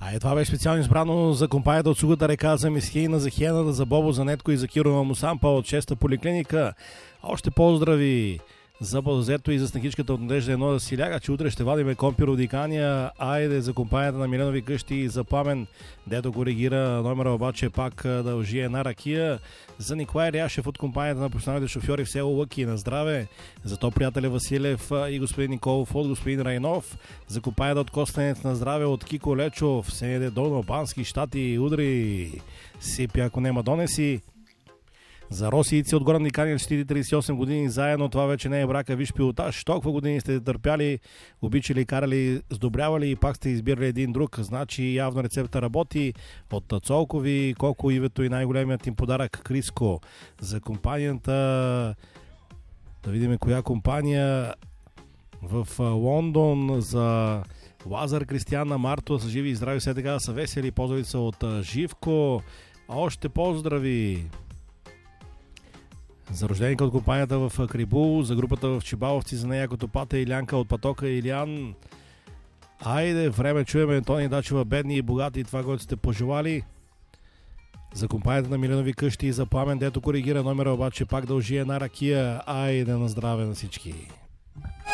Това беше специално избрано за компанията от Сугата река, за Мисхейна, за Хиената, за Бобо, за Нетко и за Кирова Мусампа от 6-та поликлиника. Още поздрави за Бозето и за снегичката от Надежда 1 да си ляга, че утре ще вадиме компиро дикания. Айде за компанията на Миленови къщи и за Пламен, дето коригира номера, обаче пак дължи една ракия. За Николай Ряшев от компанията на професионалните шофьори в село Лъки на здраве. За то приятеля Василев и господин Николов от господин Райнов. За компанията от Костенец на здраве от Кико Лечов. Сенеде Долно, Бански, Щати, удри. Сипи ако нема донеси. За Росийци от Горан Никания 38 години заедно, това вече не е брака, виж пилотаж. Толкова години сте търпяли, обичали, карали, сдобрявали и пак сте избирали един друг. Значи явно рецепта работи. От Цолкови, Коко, Ивето и най-големият им подарък Криско. За компанията, да видим коя компания в Лондон, за Лазар, Кристияна, Марто, са живи и здрави, все така са весели. Поздрави са от Живко. Още поздрави за рожденика от компанията в Крибул, за групата в Чибаловци, за нея като Пата Илянка от Патока и Илян. Айде, време чуеме Тони Дачева, бедни и богати, това, което сте пожелали. За компанията на Миленови къщи и за Пламен, дето коригира номера, обаче пак дължи една ракия. Айде на здраве на всички.